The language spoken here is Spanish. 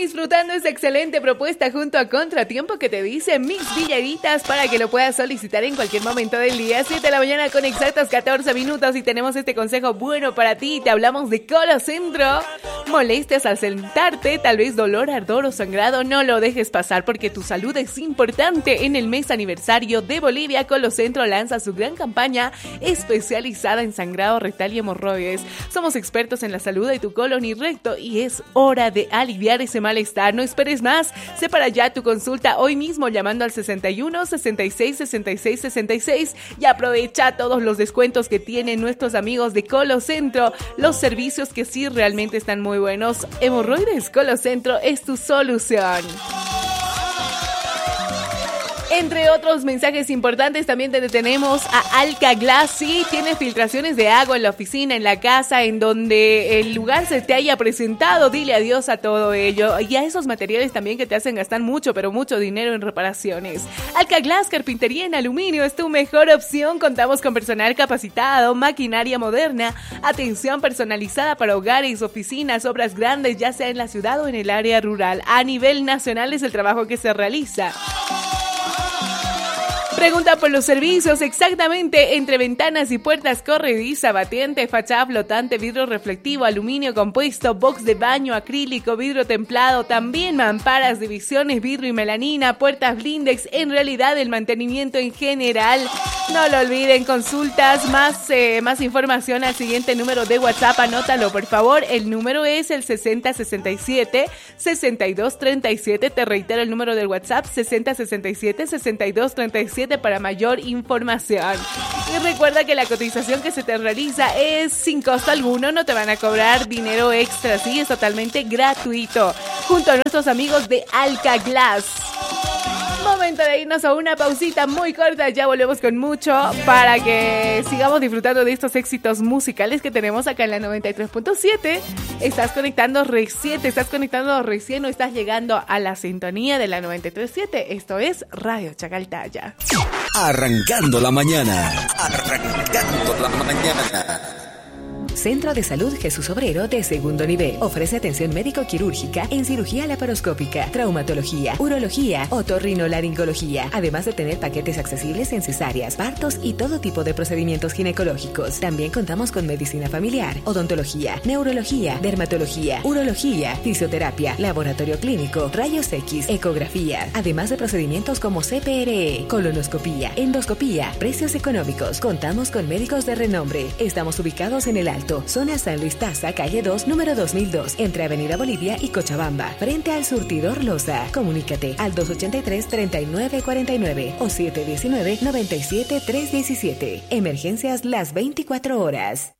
disfrutando esta excelente propuesta junto a Contratiempo que te dice Mix Villaritas para que lo puedas solicitar en cualquier momento del día. 7 de la mañana con exactos 14 minutos y tenemos este consejo bueno para ti. Te hablamos de Colocentro. Molestias al sentarte, tal vez dolor, ardor o sangrado, no lo dejes pasar porque tu salud es importante. En el mes aniversario de Bolivia, Colocentro lanza su gran campaña especializada en sangrado rectal y hemorroides. Somos expertos en la salud de tu colon y recto y es hora de aliviar ese malestar. No esperes más, separa ya tu consulta hoy mismo llamando al 61 66 66 66 y aprovecha todos los descuentos que tienen nuestros amigos de Colocentro, los servicios que sí realmente están muy buenos. Hemorroides, Colocentro es tu solución. Entre otros mensajes importantes, también te tenemos a Alka Glass. Sí, tiene filtraciones de agua en la oficina, en la casa, en donde el lugar se te haya presentado. Dile adiós a todo ello y a esos materiales también que te hacen gastar mucho, pero mucho dinero en reparaciones. Alka Glass, carpintería en aluminio, es tu mejor opción. Contamos con personal capacitado, maquinaria moderna, atención personalizada para hogares, oficinas, obras grandes, ya sea en la ciudad o en el área rural. A nivel nacional es el trabajo que se realiza. Pregunta por los servicios exactamente entre ventanas y puertas corrediza, batiente, fachada flotante, vidrio reflectivo, aluminio compuesto, box de baño, acrílico, vidrio templado, también mamparas, divisiones, vidrio y melanina, puertas blindex, en realidad el mantenimiento en general. No lo olviden, consultas, más información al siguiente número de WhatsApp, anótalo por favor, el número es el 6067 6237, te reitero el número del WhatsApp 6067 6237 para mayor información. Y recuerda que la cotización que se te realiza es sin costo alguno, no te van a cobrar dinero extra, sí, es totalmente gratuito, junto a nuestros amigos de Alka Glass. Momento de irnos a una pausita muy corta, ya volvemos con mucho para que sigamos disfrutando de estos éxitos musicales que tenemos acá en la 93.7. Estás conectando recién o estás llegando a la sintonía de la 93.7. Esto es Radio Chacaltaya. Arrancando la mañana. Centro de Salud Jesús Obrero de segundo nivel. Ofrece atención médico-quirúrgica en cirugía laparoscópica, traumatología, urología, otorrinolaringología, además de tener paquetes accesibles en cesáreas, partos y todo tipo de procedimientos ginecológicos. También contamos con medicina familiar, odontología, neurología, dermatología, urología, fisioterapia, laboratorio clínico, rayos X, ecografía, además de procedimientos como CPRE, colonoscopía, endoscopía, precios económicos. Contamos con médicos de renombre. Estamos ubicados en el Alto, zona San Luis Taza, calle 2, número 2002, entre Avenida Bolivia y Cochabamba, frente al surtidor Loza. Comunícate al 283-3949 o 719-97-317. Emergencias las 24 horas.